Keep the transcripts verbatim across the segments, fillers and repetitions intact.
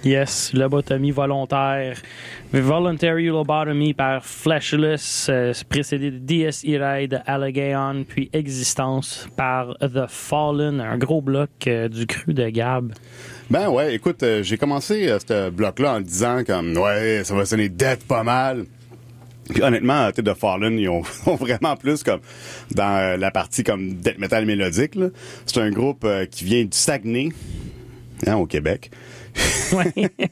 Yes, lobotomie volontaire. Voluntary Lobotomy par Fleshless, euh, précédé de D S Irae de Allegaon, puis Existence par The Fallen, un gros bloc euh, du cru de Gab. Ben ouais, écoute, euh, j'ai commencé euh, ce bloc-là en disant comme, ouais, ça va sonner death pas mal. Puis honnêtement, tu sais, The Fallen, ils ont, ont vraiment plus comme dans euh, la partie comme death metal mélodique, là. C'est un groupe euh, qui vient du Saguenay, hein, au Québec. Ouais.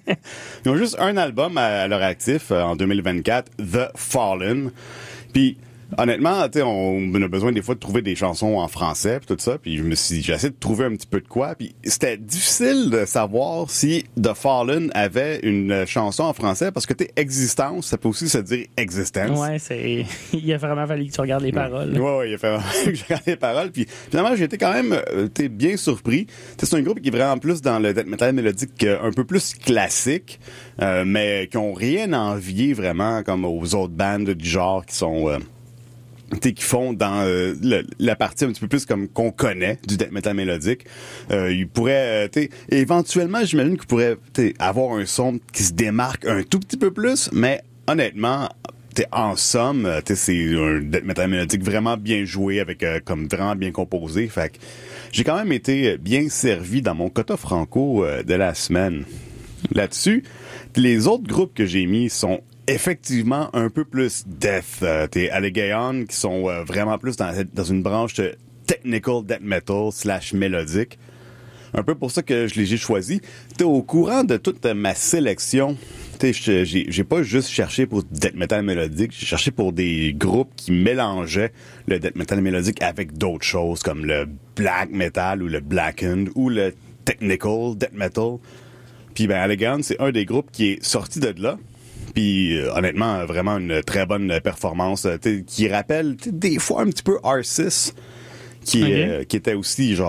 Ils ont juste un album à, à leur actif euh, en deux mille vingt-quatre, The Fallen. Puis honnêtement, tu sais, on, on a besoin des fois de trouver des chansons en français pis tout ça, puis je me suis j'ai essayé de trouver un petit peu de quoi, puis c'était difficile de savoir si The Fallen avait une chanson en français parce que tu sais, existence, ça peut aussi se dire existence. Ouais, c'est il a vraiment fallu que tu regardes les paroles. Ouais, ouais, il a fallu que je regarde les paroles, puis finalement j'ai été quand même euh, t'es bien surpris. T'sais, c'est un groupe qui est vraiment plus dans le death metal mélodique euh, un peu plus classique, euh, mais qui ont rien à envier vraiment comme aux autres bandes du genre qui sont euh, T'sais, qui font dans euh, le, la partie un petit peu plus comme qu'on connaît du death metal mélodique. Euh, ils pourraient, euh, t'sais, éventuellement, j'imagine qu'ils pourraient t'sais, avoir un son qui se démarque un tout petit peu plus, mais honnêtement, t'sais, en somme, t'sais, c'est un death metal mélodique vraiment bien joué, avec euh, comme vraiment bien composé. Fait que j'ai quand même été bien servi dans mon quota franco euh, de la semaine. Là-dessus, les autres groupes que j'ai mis sont effectivement un peu plus death. Euh, t'es Allegaon qui sont euh, vraiment plus dans, dans une branche de technical death metal slash mélodique. Un peu pour ça que je les j'ai choisis. T'es au courant de toute ma sélection. T'es, j'ai, j'ai pas juste cherché pour death metal mélodique, j'ai cherché pour des groupes qui mélangeaient le death metal mélodique avec d'autres choses comme le black metal ou le blackened ou le technical death metal. Puis ben Allegaon, c'est un des groupes qui est sorti de là. Puis euh, honnêtement, vraiment une très bonne performance euh, qui rappelle des fois un petit peu R six, qui, okay. euh, qui était aussi genre